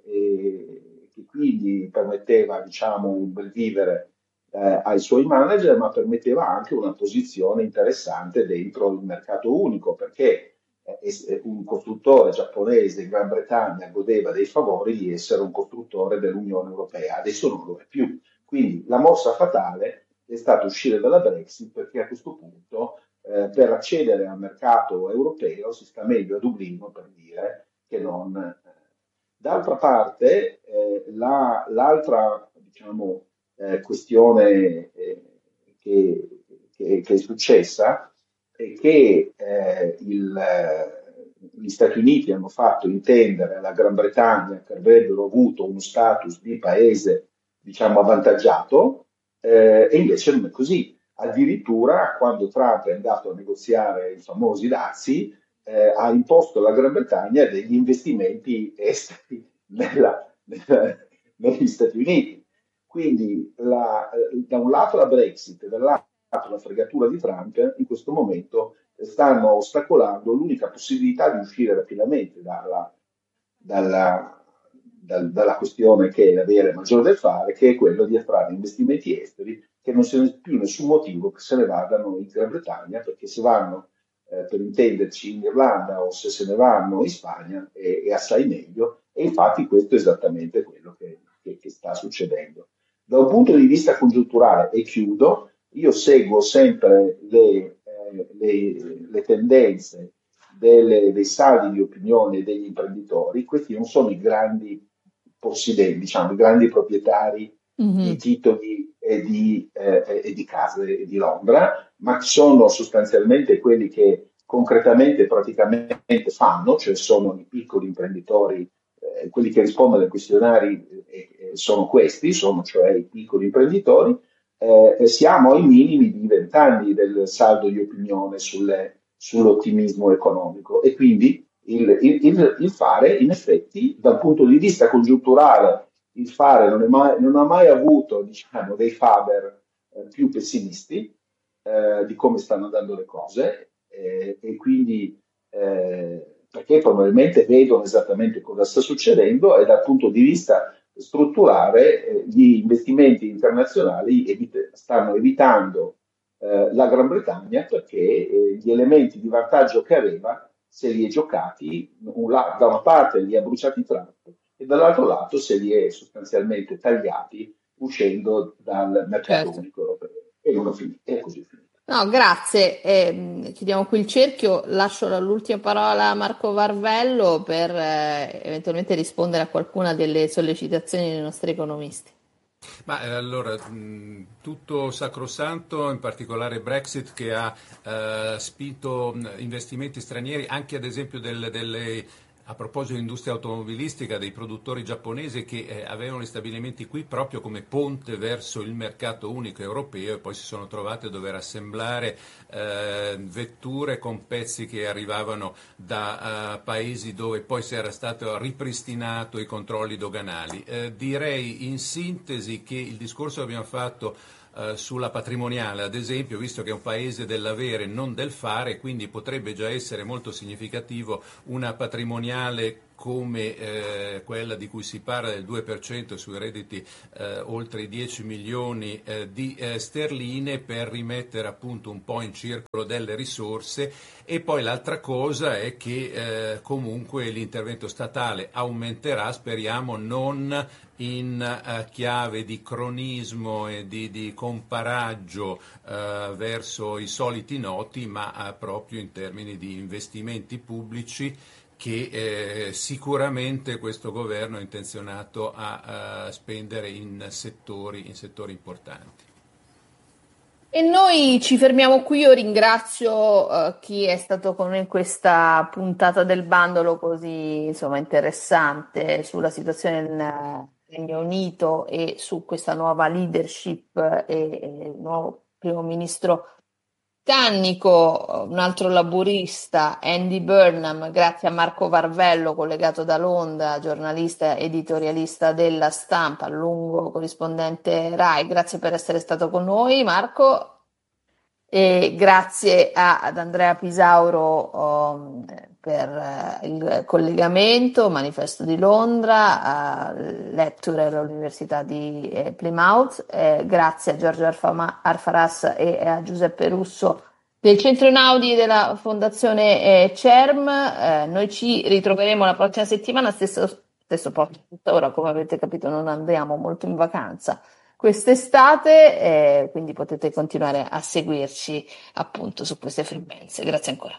e che quindi permetteva, diciamo, un bel vivere eh, ai suoi manager, ma permetteva anche una posizione interessante dentro il mercato unico, perché eh, un costruttore giapponese in Gran Bretagna godeva dei favori di essere un costruttore dell'Unione Europea, adesso non lo è più. Quindi la mossa fatale è stata uscire dalla Brexit, perché a questo punto eh, per accedere al mercato europeo si sta meglio a Dublino, per dire, che non. Eh. D'altra parte, eh, la, l'altra diciamo, eh, questione eh, che, che, che è successa è che eh, il, gli Stati Uniti hanno fatto intendere alla Gran Bretagna che avrebbero avuto uno status di paese, diciamo, avvantaggiato, eh, e invece non è così. Addirittura, quando Trump è andato a negoziare i famosi dazi, eh, ha imposto alla Gran Bretagna degli investimenti esteri nella, nella, negli Stati Uniti. Quindi, la, da un lato la Brexit e dall'altro la fregatura di Trump in questo momento stanno ostacolando l'unica possibilità di uscire rapidamente dalla, dalla, dal, dalla questione che è avere maggiore del fare, che è quello di attrarre investimenti esteri, che non c'è più nessun motivo che se ne vadano in Gran Bretagna, perché se vanno, eh, per intenderci, in Irlanda o se se ne vanno in Spagna è, è assai meglio, e infatti questo è esattamente quello che, che, che sta succedendo. Da un punto di vista congiunturale, e chiudo, io seguo sempre le, eh, le, le tendenze delle, dei saldi di opinione degli imprenditori. Questi non sono i grandi possidenti, diciamo, i grandi proprietari mm-hmm. di titoli e di, eh, e di case di Londra, ma sono sostanzialmente quelli che concretamente e praticamente fanno, cioè sono i piccoli imprenditori, eh, quelli che rispondono ai questionari eh, sono questi, sono cioè i piccoli imprenditori. Eh, siamo ai minimi di vent'anni del saldo di opinione sulle, sull'ottimismo economico, e quindi il, il, il, il fare, in effetti, dal punto di vista congiunturale, il fare non, è mai, non ha mai avuto, diciamo, dei faber eh, più pessimisti eh, di come stanno andando le cose, eh, e quindi eh, perché probabilmente vedono esattamente cosa sta succedendo, e dal punto di vista strutturare eh, gli investimenti internazionali evite, stanno evitando eh, la Gran Bretagna, perché eh, gli elementi di vantaggio che aveva se li è giocati, un la- da una parte li ha bruciati Trump e dall'altro lato se li è sostanzialmente tagliati uscendo dal mercato certo. unico europeo, e non è così finito. No, grazie. Eh, chiudiamo qui il cerchio. Lascio l'ultima parola a Marco Varvello per eh, eventualmente rispondere a qualcuna delle sollecitazioni dei nostri economisti. Ma eh, allora, mh, tutto sacrosanto, in particolare Brexit, che ha eh, spinto mh, investimenti stranieri, anche ad esempio del, delle, a proposito di industria automobilistica, dei produttori giapponesi che eh, avevano gli stabilimenti qui proprio come ponte verso il mercato unico europeo, e poi si sono trovati a dover assemblare eh, vetture con pezzi che arrivavano da uh, paesi dove poi si era stato ripristinato i controlli doganali. Eh, direi in sintesi che il discorso che abbiamo fatto Uh, sulla patrimoniale, ad esempio, visto che è un paese dell'avere, non del fare, quindi potrebbe già essere molto significativo una patrimoniale come eh, quella di cui si parla del due per cento sui redditi eh, oltre i dieci milioni eh, di eh, sterline, per rimettere appunto un po' in circolo delle risorse. E poi l'altra cosa è che eh, comunque l'intervento statale aumenterà, speriamo non in uh, chiave di cronismo e di, di comparaggio uh, verso i soliti noti, ma uh, proprio in termini di investimenti pubblici che eh, sicuramente questo governo è intenzionato a, a spendere in settori, in settori importanti. E noi ci fermiamo qui. Io ringrazio uh, chi è stato con noi in questa puntata del bandolo così insomma interessante sulla situazione nel Regno Unito e su questa nuova leadership e, e il nuovo primo ministro britannico. Un altro laburista, Andy Burnham, grazie a Marco Varvello, collegato da Londra, giornalista editorialista della Stampa, lungo corrispondente Rai. Grazie per essere stato con noi, Marco. E grazie a, ad Andrea Pisauro um, per uh, il collegamento, Manifesto di Londra, uh, lecturer all'Università di eh, Plymouth. Eh, grazie a Giorgio Arfama, Arfaras e a Giuseppe Russo del Centro Einaudi della Fondazione eh, CERM. Eh, noi ci ritroveremo la prossima settimana, stesso, stesso posto. Ora, come avete capito, non andiamo molto in vacanza quest'estate, eh, quindi potete continuare a seguirci appunto su queste frequenze. Grazie ancora.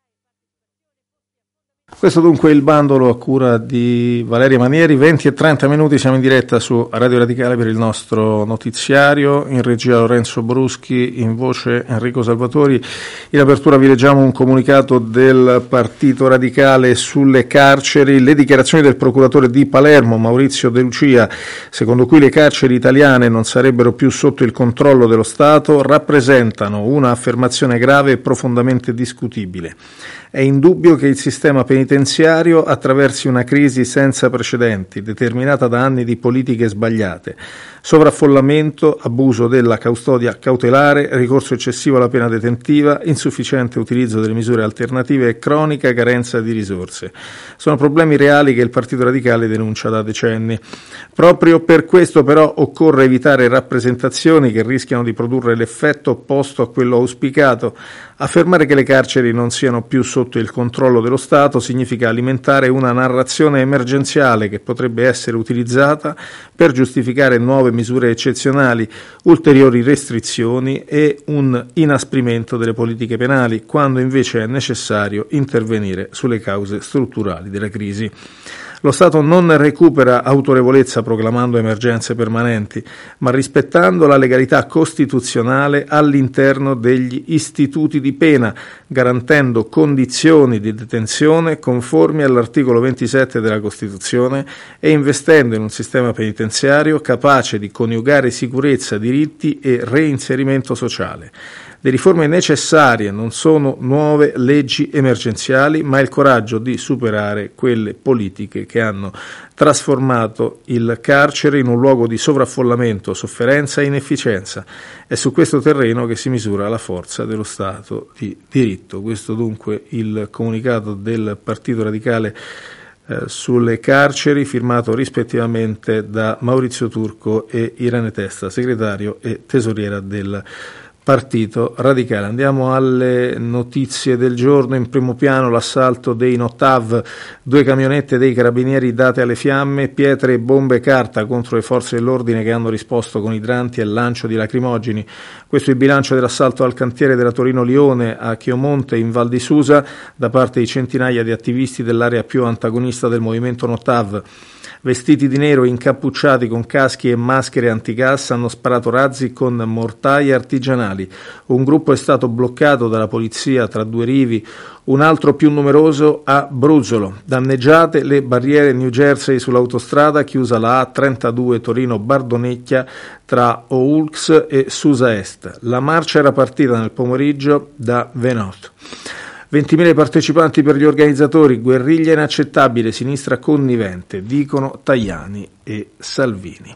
Questo dunque è il bandolo a cura di Valeria Manieri. Venti e trenta minuti, siamo in diretta su Radio Radicale per il nostro notiziario. In regia Lorenzo Bruschi, in voce Enrico Salvatori. In apertura vi leggiamo un comunicato del Partito Radicale sulle carceri. Le dichiarazioni del procuratore di Palermo, Maurizio De Lucia, secondo cui le carceri italiane non sarebbero più sotto il controllo dello Stato, rappresentano una affermazione grave e profondamente discutibile. È indubbio che il sistema penitenziario attraversi una crisi senza precedenti, determinata da anni di politiche sbagliate. Sovraffollamento, abuso della custodia cautelare, ricorso eccessivo alla pena detentiva, insufficiente utilizzo delle misure alternative e cronica carenza di risorse. Sono problemi reali che il Partito Radicale denuncia da decenni. Proprio per questo però occorre evitare rappresentazioni che rischiano di produrre l'effetto opposto a quello auspicato. Affermare che le carceri non siano più sotto il controllo dello Stato significa alimentare una narrazione emergenziale che potrebbe essere utilizzata per giustificare nuove misure eccezionali, ulteriori restrizioni e un inasprimento delle politiche penali, quando invece è necessario intervenire sulle cause strutturali della crisi. Lo Stato non recupera autorevolezza proclamando emergenze permanenti, ma rispettando la legalità costituzionale all'interno degli istituti di pena, garantendo condizioni di detenzione conformi all'articolo ventisette della Costituzione e investendo in un sistema penitenziario capace di coniugare sicurezza, diritti e reinserimento sociale. Le riforme necessarie non sono nuove leggi emergenziali, ma il coraggio di superare quelle politiche che hanno trasformato il carcere in un luogo di sovraffollamento, sofferenza e inefficienza. È su questo terreno che si misura la forza dello Stato di diritto. Questo dunque il comunicato del Partito Radicale eh, sulle carceri, firmato rispettivamente da Maurizio Turco e Irene Testa, segretario e tesoriera del Partito Radicale. Andiamo alle notizie del giorno. In primo piano l'assalto dei Notav, due camionette dei carabinieri date alle fiamme, pietre, bombe e carta contro le forze dell'ordine che hanno risposto con idranti e lancio di lacrimogeni. Questo è il bilancio dell'assalto al cantiere della Torino-Lione a Chiomonte in Val di Susa da parte di centinaia di attivisti dell'area più antagonista del movimento Notav. Vestiti di nero e incappucciati con caschi e maschere antigas hanno sparato razzi con mortaie artigianali. Un gruppo è stato bloccato dalla polizia tra due rivi, un altro più numeroso a Bruzzolo. Danneggiate le barriere New Jersey sull'autostrada, chiusa la A trentadue Torino-Bardonecchia tra Oulx e Susa Est. La marcia era partita nel pomeriggio da Venot. ventimila partecipanti per gli organizzatori, guerriglia inaccettabile, sinistra connivente, dicono Tajani e Salvini.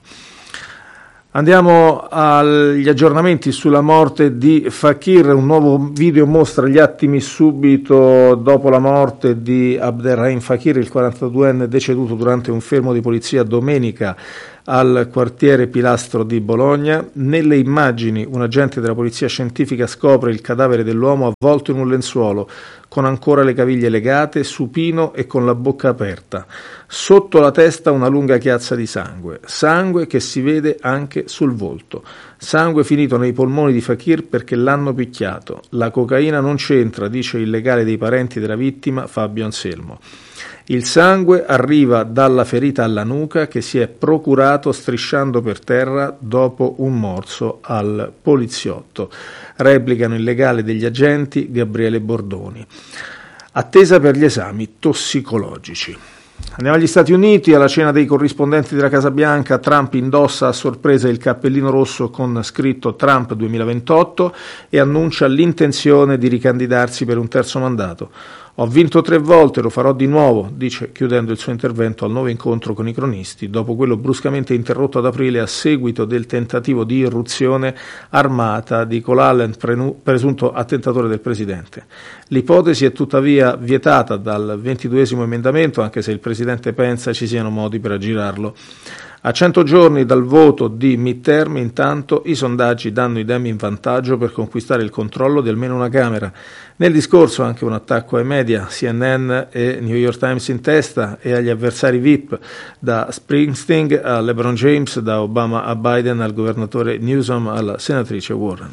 Andiamo agli aggiornamenti sulla morte di Fakir. Un nuovo video mostra gli attimi subito dopo la morte di Abderrahim Fakir, il quarantaduenne deceduto durante un fermo di polizia domenica al quartiere Pilastro di Bologna. Nelle immagini un agente della polizia scientifica scopre il cadavere dell'uomo avvolto in un lenzuolo, con ancora le caviglie legate, supino e con la bocca aperta. Sotto la testa una lunga chiazza di sangue, sangue che si vede anche sul volto. Sangue finito nei polmoni di Fakir perché l'hanno picchiato. La cocaina non c'entra, dice il legale dei parenti della vittima Fabio Anselmo. Il sangue arriva dalla ferita alla nuca che si è procurato strisciando per terra dopo un morso al poliziotto. Replicano il legale degli agenti Gabriele Bordoni. Attesa per gli esami tossicologici. Andiamo agli Stati Uniti. Alla cena dei corrispondenti della Casa Bianca, Trump indossa a sorpresa il cappellino rosso con scritto Trump duemilaventotto e annuncia l'intenzione di ricandidarsi per un terzo mandato. Ho vinto tre volte, lo farò di nuovo, dice chiudendo il suo intervento al nuovo incontro con i cronisti, dopo quello bruscamente interrotto ad aprile a seguito del tentativo di irruzione armata di Cole Allen, presunto attentatore del presidente. L'ipotesi è tuttavia vietata dal ventiduesimo emendamento, anche se il presidente pensa ci siano modi per aggirarlo. A cento giorni dal voto di midterm, intanto, i sondaggi danno i Dem in vantaggio per conquistare il controllo di almeno una Camera. Nel discorso anche un attacco ai media, C N N e New York Times in testa, e agli avversari V I P, da Springsteen a LeBron James, da Obama a Biden, al governatore Newsom alla senatrice Warren.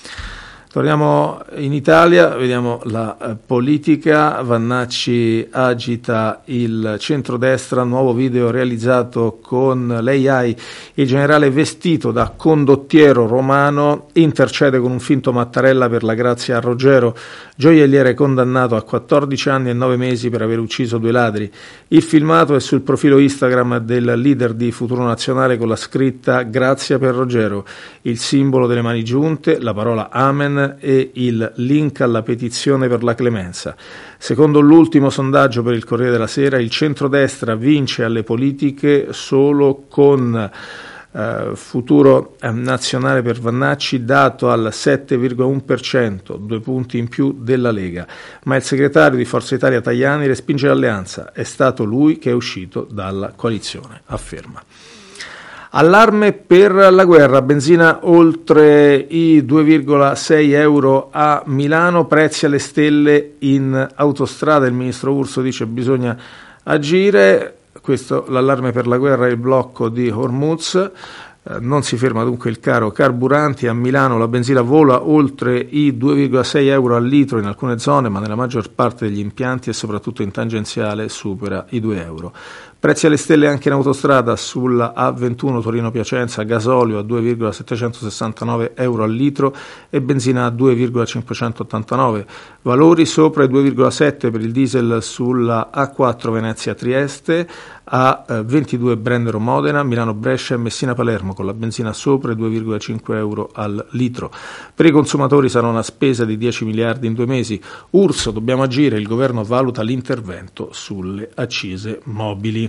Torniamo in Italia, vediamo la eh, politica. Vannacci agita il centrodestra, nuovo video realizzato con l'A I. Il generale vestito da condottiero romano intercede con un finto Mattarella per la grazia a Ruggero, gioielliere condannato a quattordici anni e nove mesi per aver ucciso due ladri. Il filmato è sul profilo Instagram del leader di Futuro Nazionale con la scritta Grazia per Ruggero, il simbolo delle mani giunte, la parola Amen e il link alla petizione per la clemenza. Secondo l'ultimo sondaggio per il Corriere della Sera, il centrodestra vince alle politiche solo con eh, Futuro eh, Nazionale per Vannacci dato al sette virgola uno per cento, due punti in più della Lega. Ma il segretario di Forza Italia Tajani respinge l'alleanza. È stato lui che è uscito dalla coalizione, afferma. Allarme per la guerra, benzina oltre i due virgola sei euro a Milano, prezzi alle stelle in autostrada. Il ministro Urso dice bisogna agire. Questo l'allarme per la guerra è il blocco di Hormuz. Non si ferma dunque il caro carburanti. A Milano la benzina vola oltre i due virgola sei euro al litro in alcune zone, ma nella maggior parte degli impianti e soprattutto in tangenziale supera i due euro. Prezzi alle stelle anche in autostrada sulla A ventuno Torino-Piacenza, gasolio a due virgola settecentosessantanove euro al litro e benzina a due virgola cinquecentottantanove, valori sopra i due virgola sette per il diesel sulla A quattro Venezia-Trieste, A ventidue Brennero-Modena, Milano-Brescia e Messina-Palermo con la benzina sopra i due virgola cinque euro al litro. Per i consumatori sarà una spesa di dieci miliardi in due mesi. Urso, dobbiamo agire, il governo valuta l'intervento sulle accise mobili.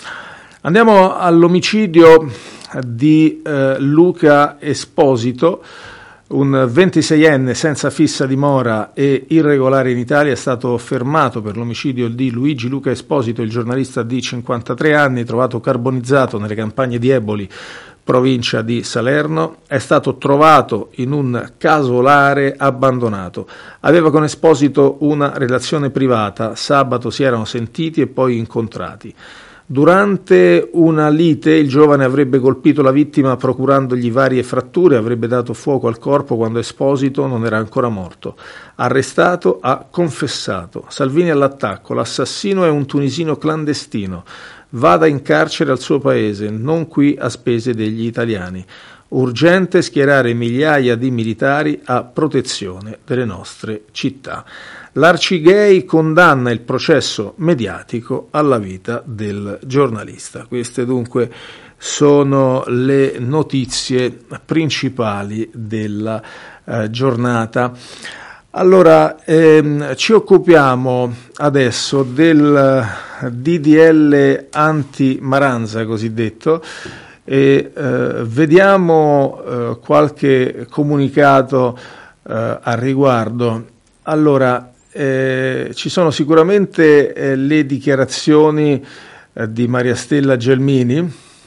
Andiamo all'omicidio di eh, Luca Esposito. Un ventiseienne senza fissa dimora e irregolare in Italia è stato fermato per l'omicidio di Luigi Luca Esposito, il giornalista di cinquantatré anni, trovato carbonizzato nelle campagne di Eboli. provincia di Salerno, è stato trovato in un casolare abbandonato. Aveva con Esposito una relazione privata, sabato si erano sentiti e poi incontrati. Durante una lite il giovane avrebbe colpito la vittima procurandogli varie fratture, avrebbe dato fuoco al corpo quando Esposito non era ancora morto. Arrestato, ha confessato. Salvini all'attacco, l'assassino è un tunisino clandestino. Vada in carcere al suo paese, non qui a spese degli italiani. Urgente schierare migliaia di militari a protezione delle nostre città. L'Arcigay condanna il processo mediatico alla vita del giornalista. Queste dunque sono le notizie principali della eh, giornata. Allora, ehm, ci occupiamo adesso del D D L anti-Maranza cosiddetto e eh, vediamo eh, qualche comunicato eh, al riguardo. Allora, eh, ci sono sicuramente eh, le dichiarazioni eh, di Maria Stella Gelmini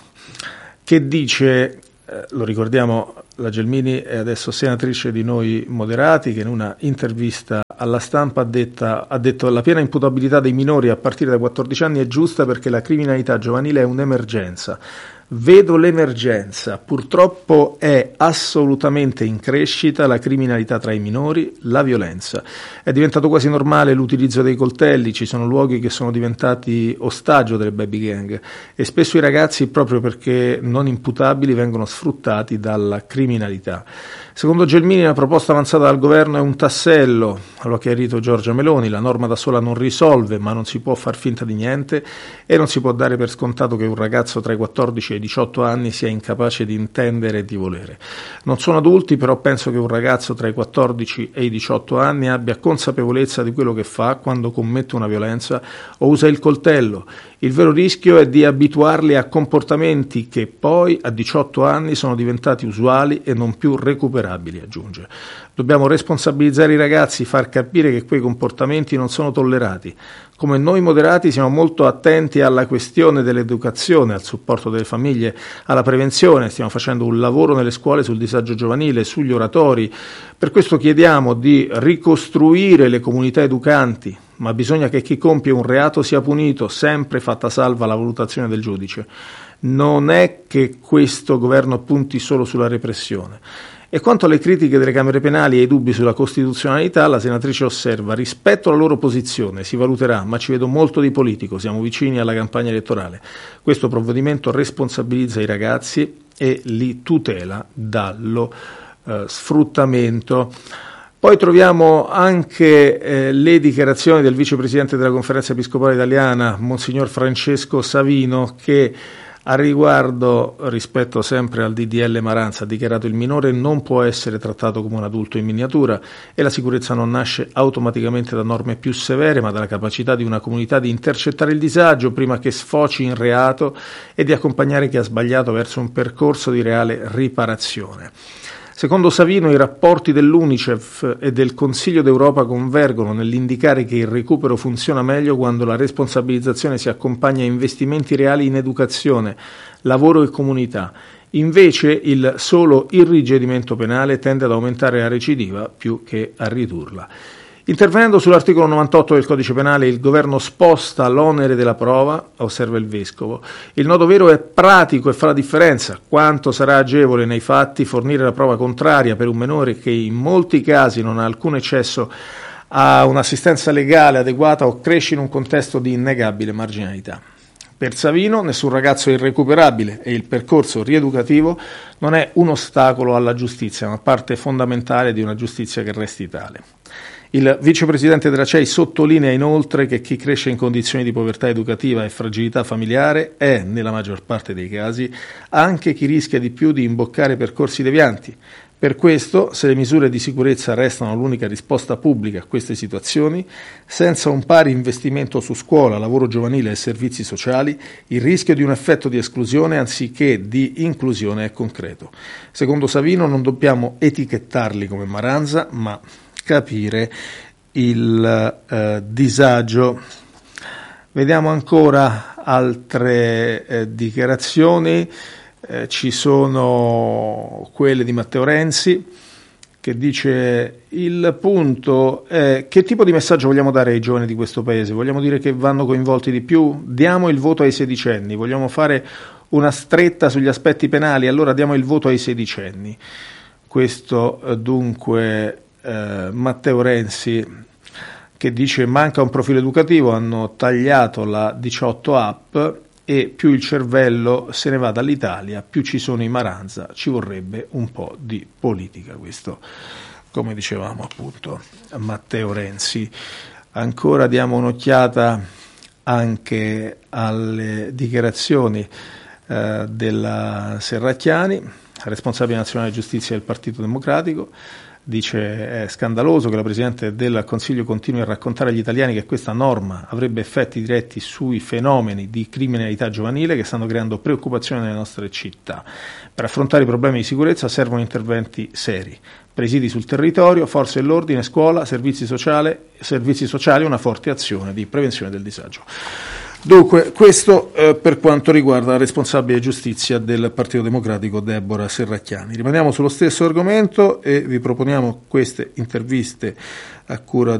che dice, eh, lo ricordiamo, la Gelmini è adesso senatrice di Noi Moderati, che in una intervista alla Stampa ha, detta, ha detto: la piena imputabilità dei minori a partire da quattordici anni è giusta perché la criminalità giovanile è un'emergenza. Vedo l'emergenza, purtroppo è assolutamente in crescita la criminalità tra i minori, la violenza. È diventato quasi normale l'utilizzo dei coltelli, ci sono luoghi che sono diventati ostaggio delle baby gang e spesso i ragazzi, proprio perché non imputabili, vengono sfruttati dalla criminalità. Secondo Gelmini la proposta avanzata dal governo è un tassello, lo ha chiarito Giorgia Meloni, la norma da sola non risolve, ma non si può far finta di niente e non si può dare per scontato che un ragazzo tra i quattordici e i diciotto anni sia incapace di intendere e di volere. Non sono adulti, però penso che un ragazzo tra i quattordici e i diciotto anni abbia consapevolezza di quello che fa quando commette una violenza o usa il coltello. Il vero rischio è di abituarli a comportamenti che poi a diciotto anni sono diventati usuali e non più recuperabili, aggiunge. Dobbiamo responsabilizzare i ragazzi, far capire che quei comportamenti non sono tollerati. Come Noi Moderati siamo molto attenti alla questione dell'educazione, al supporto delle famiglie, alla prevenzione. Stiamo facendo un lavoro nelle scuole sul disagio giovanile, sugli oratori. Per questo chiediamo di ricostruire le comunità educanti, ma bisogna che chi compie un reato sia punito, sempre fatta salva la valutazione del giudice. Non è che questo governo punti solo sulla repressione. E quanto alle critiche delle Camere penali e ai dubbi sulla costituzionalità, la senatrice osserva: rispetto alla loro posizione si valuterà, ma ci vedo molto di politico, siamo vicini alla campagna elettorale. Questo provvedimento responsabilizza i ragazzi e li tutela dallo eh, sfruttamento. Poi troviamo anche eh, le dichiarazioni del vicepresidente della Conferenza Episcopale Italiana, Monsignor Francesco Savino, che a riguardo, rispetto sempre al D D L Maranza, ha dichiarato: il minore non può essere trattato come un adulto in miniatura e la sicurezza non nasce automaticamente da norme più severe, ma dalla capacità di una comunità di intercettare il disagio prima che sfoci in reato e di accompagnare chi ha sbagliato verso un percorso di reale riparazione. Secondo Savino, i rapporti dell'Unicef e del Consiglio d'Europa convergono nell'indicare che il recupero funziona meglio quando la responsabilizzazione si accompagna a investimenti reali in educazione, lavoro e comunità. Invece il solo irrigidimento penale tende ad aumentare la recidiva più che a ridurla. Intervenendo sull'articolo novantotto del Codice Penale, il governo sposta l'onere della prova, osserva il vescovo. Il nodo vero è pratico e fa la differenza. Quanto sarà agevole nei fatti fornire la prova contraria per un minore che in molti casi non ha alcun accesso a un'assistenza legale adeguata o cresce in un contesto di innegabile marginalità. Per Savino nessun ragazzo è irrecuperabile e il percorso rieducativo non è un ostacolo alla giustizia, ma parte fondamentale di una giustizia che resti tale. Il vicepresidente della C E I sottolinea inoltre che chi cresce in condizioni di povertà educativa e fragilità familiare è, nella maggior parte dei casi, anche chi rischia di più di imboccare percorsi devianti. Per questo, se le misure di sicurezza restano l'unica risposta pubblica a queste situazioni, senza un pari investimento su scuola, lavoro giovanile e servizi sociali, il rischio di un effetto di esclusione anziché di inclusione è concreto. Secondo Savino non dobbiamo etichettarli come Maranza, ma capire il eh, disagio. Vediamo ancora altre eh, dichiarazioni. eh, ci sono quelle di Matteo Renzi, che dice: il punto è che tipo di messaggio vogliamo dare ai giovani di questo paese? Vogliamo dire che vanno coinvolti di più? Diamo il voto ai sedicenni. Vogliamo fare una stretta sugli aspetti penali? Allora diamo il voto ai sedicenni. Questo dunque eh, Matteo Renzi, che dice: manca un profilo educativo, hanno tagliato la diciotto app e più il cervello se ne va dall'Italia, più ci sono i Maranza, ci vorrebbe un po' di politica. Questo, come dicevamo appunto, Matteo Renzi. Ancora diamo un'occhiata anche alle dichiarazioni eh, della Serracchiani, responsabile nazionale di giustizia del Partito Democratico. Dice: è scandaloso che la Presidente del Consiglio continui a raccontare agli italiani che questa norma avrebbe effetti diretti sui fenomeni di criminalità giovanile che stanno creando preoccupazione nelle nostre città. Per affrontare i problemi di sicurezza servono interventi seri, presidi sul territorio, forze dell'ordine, scuola, servizi sociali, servizi sociali e una forte azione di prevenzione del disagio. Dunque, questo eh, per quanto riguarda la responsabile giustizia del Partito Democratico Deborah Serracchiani. Rimaniamo sullo stesso argomento e vi proponiamo queste interviste a cura